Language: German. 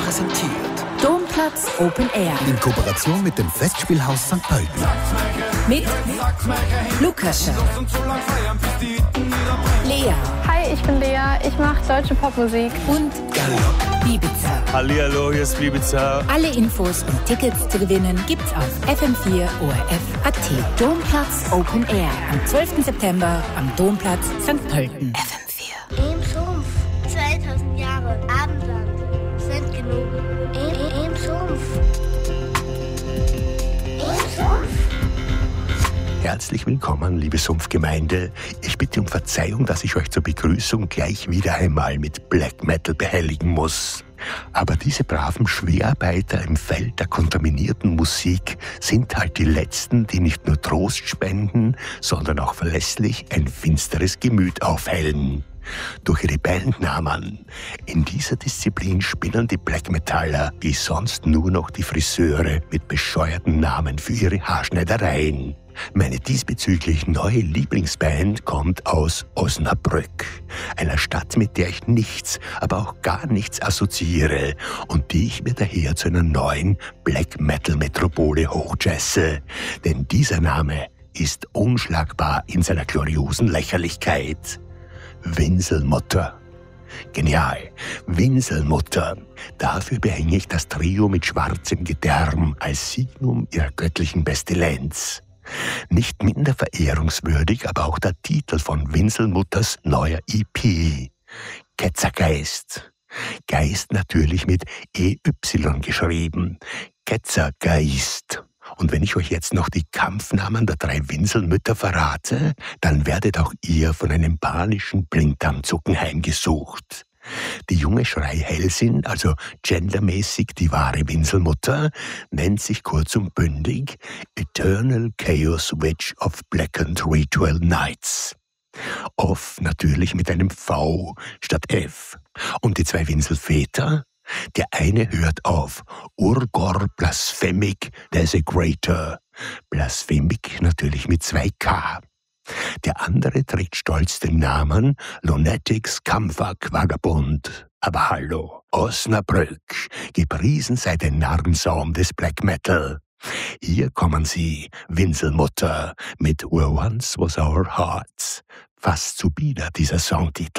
präsentiert Domplatz Open Air in Kooperation mit dem Festspielhaus St. Pölten. mit Lukascha, Lea Hi, ich bin Lea. Ich mache deutsche Popmusik. und Galopp. Bibiza. Hallihallo, hier ist Bibiza. Alle Infos und Tickets zu gewinnen gibt's auf FM4 ORF.at. Domplatz Open Air am 12. September am Domplatz St. Pölten. FM4. Im Sumpf, 2000 Jahre Abendland sind genug. Im Sumpf. Im Sumpf. Herzlich willkommen, liebe Sumpfgemeinde. Ich bitte um Verzeihung, dass ich euch zur Begrüßung gleich wieder einmal mit Black Metal behelligen muss. Aber diese braven Schwerarbeiter im Feld der kontaminierten Musik sind halt die Letzten, die nicht nur Trost spenden, sondern auch verlässlich ein finsteres Gemüt aufhellen. Durch ihre Bandnamen. In dieser Disziplin spinnen die Black Metaller wie sonst nur noch die Friseure mit bescheuerten Namen für ihre Haarschneidereien. Meine diesbezüglich neue Lieblingsband kommt aus Osnabrück, einer Stadt, mit der ich nichts, aber auch gar nichts assoziiere und die ich mir daher zu einer neuen Black-Metal-Metropole hochjazze. Denn dieser Name ist unschlagbar in seiner gloriosen Lächerlichkeit. Winselmutter. Genial. Winselmutter. Dafür behänge ich das Trio mit schwarzem Gedärm als Signum ihrer göttlichen Pestilenz. Nicht minder verehrungswürdig aber auch der Titel von Winselmutters neuer EP. Ketzergeist. Geist natürlich mit EY geschrieben. Ketzergeist. Und wenn ich euch jetzt noch die Kampfnamen der 3 Winselmütter verrate, dann werdet auch ihr von einem panischen Blinddarmzucken heimgesucht. Die junge Schreihälsin, also gendermäßig die wahre Winselmutter, nennt sich kurz und bündig Eternal Chaos Witch of Blackened Ritual Nights. Off natürlich mit einem V statt F. Und die 2 Winselväter? Der eine hört auf Urgor Blasphemic Desecrator. Blasphemic natürlich mit 2K. Der andere trägt stolz den Namen Lunatics Kampfak Vagabund. Aber hallo, Osnabrück, gepriesen sei der Narrensaum des Black Metal. Hier kommen sie, Winselmutter, mit Where Once Was Our Hearts. Fast zu bieder dieser Songtitel.